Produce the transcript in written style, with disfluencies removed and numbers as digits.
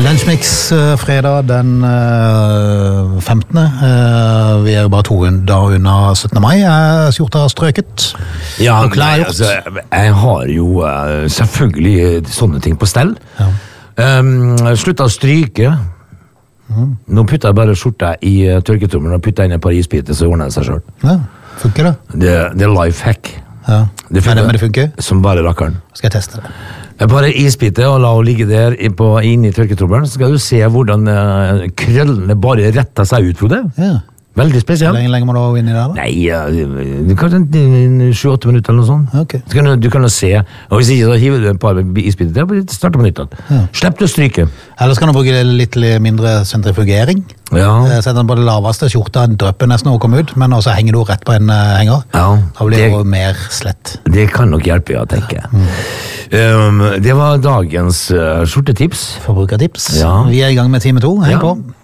Lunsjmix fredag den 15. Vi jo bare 2 dager unna 17. mai. Skjorta strøket. Ja, og klær gjort. Jeg har jo selvfølgelig sånne ting på stell. Ja. Slutta å stryke. Nå putter jeg bare skjorta i tørketrommelen og putter inn et par isbiter, så ordner det seg selv. Ja, funker det? Det life hack. Ja. Det funker? Som bare rakkeren. Skal jeg teste det? Bare isbite og la henne ligge der inn i tørketrommelen, så skal du se hvordan krøllene bare retter seg ut, Frode. Ja. Veldig spesielt. Hvor lenge må du ha inn i det da? Nei, du kan 7-8 minutter eller noe sånt. Okay. Du kan jo se, og hvis ikke så hiver du et par isbiter til, og starter på nytt. Ja. Slipp til å stryke. Eller skal du bruke litt mindre sentrifugering? Ja. Sett den på det laveste, skjorta drøpper nesten å komme ut, men også henger du rett på en henger. Ja. Da blir det jo mer slett. Det kan nok hjelpe, jeg tenker. Det var dagens skjortetips. Forbrukertips. Ja. Vi i gang med time 2. Heng på.